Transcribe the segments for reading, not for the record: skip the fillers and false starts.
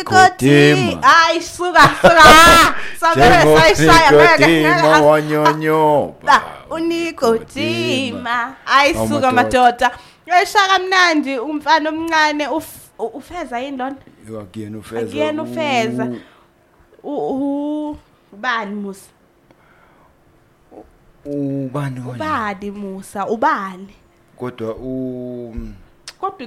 Kodima. Hayi suka. Sabere sayishaya Kodima wanyonyo. Unikodima. Hayi suka madoda. Eshaka mnandi umfana omncane ufeza yini lona? Akuyena ufeza. Akuyena ufeza. Ubani Musa? Ubani wona? Ubani Musa? Ubani? Kodwa Kodwa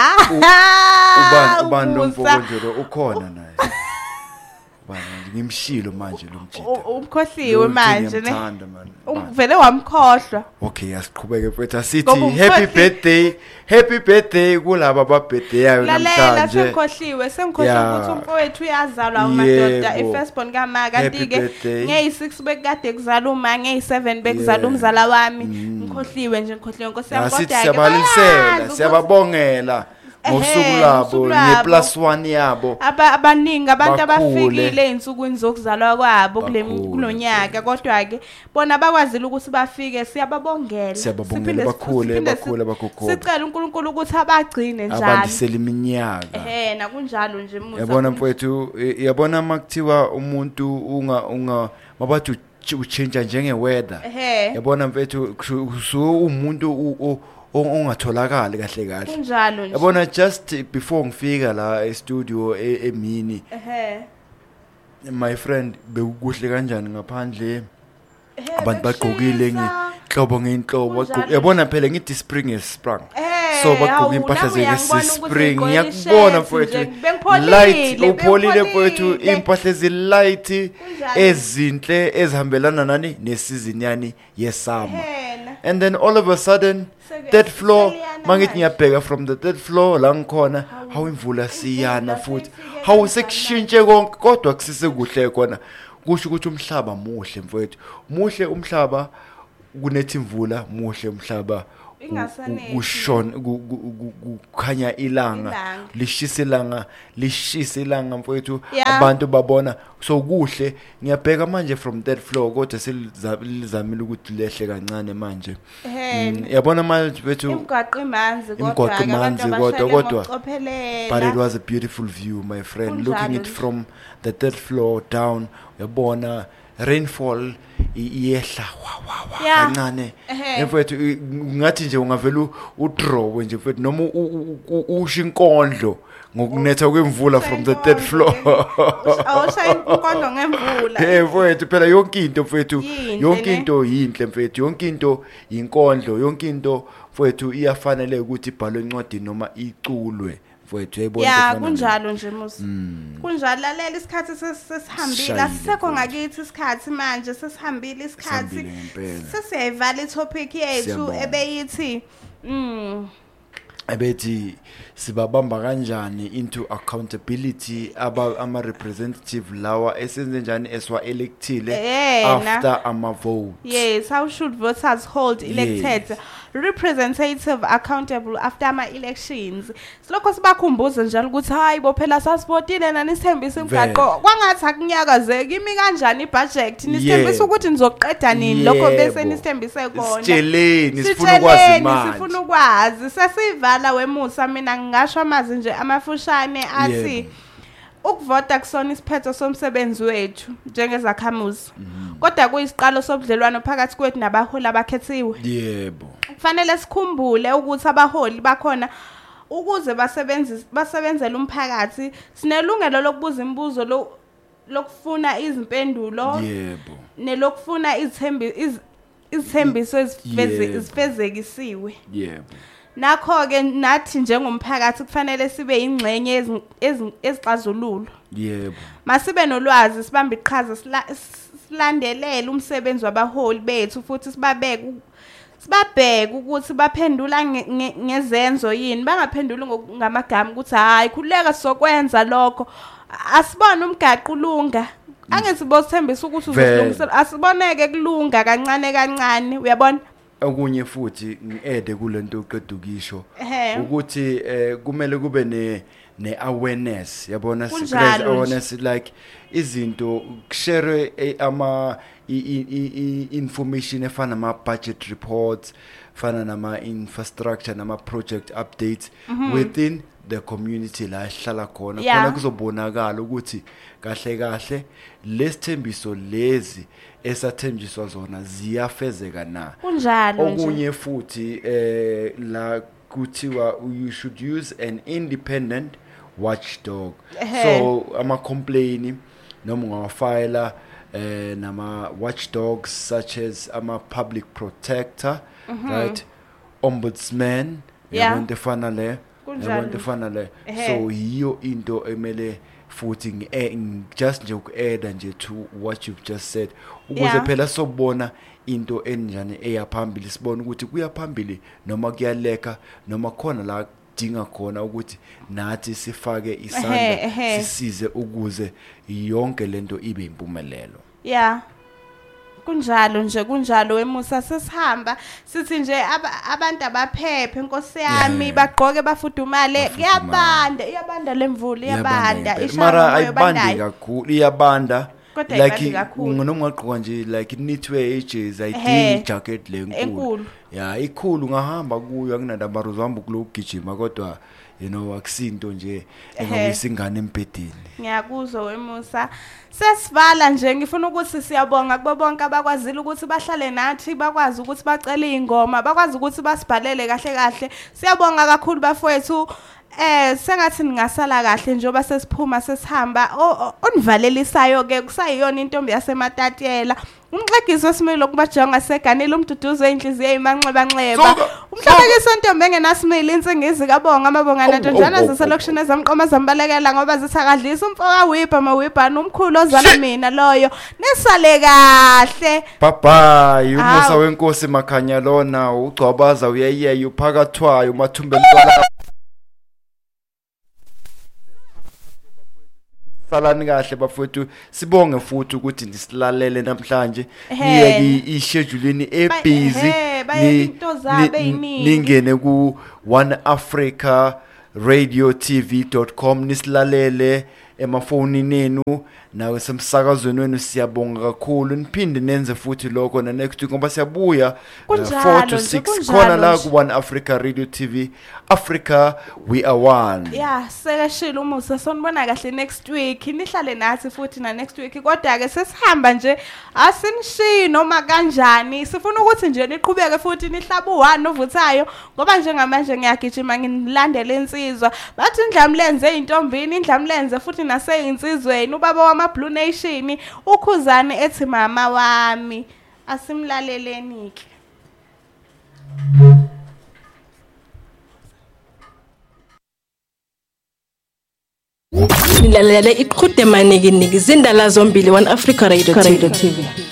ubani lomfoko nje lo ukhona naye. Ubani ngimshilo manje lo mjida. Umkhohliwe manje ne. Ngithanda man. Uvele wamkhohlwa. Okay, asiqhubeke mfethu asithi happy birthday kulabo aba birthday yayo namhlanje. Lalela sengikhohliwe ukuthi umfowethu uyazalwa umadoda ifirstborn kaMa kanti ke ngeyi6 bekade kuzala uma ngeyi7 bekuzala umzala wami ngikhohliwe Nkosi yami kodwa siyababongela ngosuku labo ne+1 yabo abaningi abantu abafikile einsukwini zokuzalwa kwabo kulonyaka kodwa ke bona bakwazile ukuthi bafike siyababongela bakhule sicela uNkulunkulu ukuthi abagcine njalo abandisela iminyaka nakunjalo nje Musa yabona mfowethu yabona makuthiwa umuntu mabathi uchange njengeweather yabona mfowethu umuntu ongatholakala kahle kunjalo nje yabona just before ngifika la e-studio emini my friend bekuhle kanjani ngaphandle abantu bagqokile ngenhlobo yabona phela ngithi spring is sprung so bagqoka impahla ze-spring ngiyakubona mfowethu light upholile mfowethu impahla ezilight ezinhle ezihambelana nani nesizini yani yesummer and then all of a sudden third floor mangithi ngiyabheka from the third floor la ngikhona hawu imvula siyana futhi hawu sekushintshe konke kodwa kusise kuhle khona kusho ukuthi umhlaba muhle mfowethu muhle umhlaba kunethi imvula muhle umhlaba kushona kukhanya ilanga lishisa ilanga mfowethu abantu babona so kuhle ngiyabheka manje from third floor kodwa selizamile ukuthi lehle kancane manje yabona manje mfowethu imgwaqo imanzi kodwa but it was a beautiful view my friend looking it from the third floor down yabona rainfall iyehla kancane mfowethu ngathi nje ungavela udraw nje mfowethu noma usho inkondlo ngokunetha kwemvula from the third floor awushaya inkondlo ngemvula mfowethu phela yonke into mfowethu yonke into yinhle mfowethu yonke into inkondlo yonke into mfowethu iyafanele ukuthi ibhalwe encwadini noma iculwe mfowethu yayibona kunjalo nje Musa kunjalo lalela isikhathi sesihambile asisekho ngakithi isikhathi manje sesihambile isikhathi sesiyayivala itopic yethu ebeyithi ebethi sibabamba kanjani into accountability ama representative lawa esenze njani eswa electile after ama vote yes how should voters hold elected representative accountable after ama elections silokho sibakhumbuza njalo ukuthi hayi bo phela sasivotile nani sithembisa imigaqo kwangathi akunyakazeki imi kanjani ibudget nisithembisa ukuthi nizoqeda nini lokho bese nisithembise kona sitsheleni sifuna ukwazi sesivala wemusa mina ngingasho amazi nje amafushane athi ukuvota kusona isiphetho somsebenzi wethu njengezakhamuzi kodwa kuyisiqalo sobudlelwano phakathi kwethu nabaholi abakhethiwe yebo kufanele sikhumbule ukuthi abaholi bakhona ukuze basebenzele umphakathi sinelungelo lokubuza imibuzo lokufuna izimpendulo yebo nelokufuna izithembiso ezifezekisiwe yebo nakho ke nathi njengomphakathi kufanele sibe ingxenye ezixazululo yebo masibe nolwazi sibambe iqhaza silandelele umsebenzi wabaholi bethu futhi sibabeke ukuthi baphendula ngezenzo yini bangaphenduli ngamagama ukuthi hayi khuleka sokwenza lokho asibone umgaqo ulunga angithi bosithembisa ukuthi uzolungisela asiboneke kulunga kancane uyabona okunye futhi ngiede kulento oqeda ukisho ukuthi kumele kube ne-awareness yabona sicraze awareness like izinto share ama information efana nama-budget reports fana nama-infrastructure nama-project updates within the community la ehlala khona khona kuzobonakala ukuthi kahle lesithembiso lezi esathenjiswa zona ziyafezeka na kunjalo nje okunye futhi la kuthiwa you should use an independent watchdog so ama complain noma ungawafile nama watchdogs such as ama public protector right ombudsman yabonke fana le so yiyo into emele futhi just nje ukuadd nje to what you've just said ukuze phela sobona into enjani eyaphambili sibona ukuthi kuyaphambili noma kuyaleka noma khona la dinga khona ukuthi nathi sifake isandla sisize ukuze yonke lento ibe impumelelo kunjalo wemusa sesihamba sithi nje abantu abaphephe inkosi yami bagqoke bafudumale iyabanda lemvula iyabanda mara ayibandi kakhulu iyabanda like noma nje like nitwe edges idingi jacket lenkulu ikhulu ngahamba kuyo akunandaba rozwamba kulogijima kodwa you know akusinto nje engokuyisingane empedeni ngiyakuzwa wemusa sesivala nje ngifuna ukuthi siyabonga kubo bonke abakwazile ukuthi bahlale nathi bakwazi ukuthi bacele ingoma bakwazi ukuthi basibhalele kahle siyabonga kakhulu bafowethu sengathi ningasala kahle njengoba sesiphuma sesihamba onivalelisayo ke kusayiyona intombi yasematatiyela umxegiso wesimilo kubajonga seganile umduduzo einhliziyo ezimanxeba umhlabekiso intombi engenasimilo insingisi kabonga amabongana ntonjana zaselokishini ezamqoma zambalekela ngoba zithakadlisa umfoka wipha mawipha umkhulu ozala mina loyo nesale kahle bye umusa wenkosi makhanya lona ugcwabaza uyeyeyo uphakathwayo umathumbeni salani kahle bafowethu sibonge futhi ukuthi nisilalele namhlanje niyeke ischedule ebusy ningene ku oneafricaradio.tv.com nisilalele emafonini enu nawe semsakazweni wenu siyabonga kakhulu niphinde nenze futhi lokho na next week ngoba siyabuya 4 to 6 khona la ku One Africa Radio TV Africa we are one sekashila umusa sonibona kahle next week nihlale nathi futhi na next week kodwa ke sesihamba nje asinishiyi noma kanjani sifuna ukuthi nje niqhubeke futhi nihlaba u1 ovuthayo ngoba njengamanje ngiyagijima nginilandele insizwa bathi indlamlenze eintombini indlamlenze futhi naseinsizweni ubaba wama Blue Nation ukhuzane ethi mama wami asimlaleleni ke Nilalela iqhude maniki izindala zombili One Africa Radio TV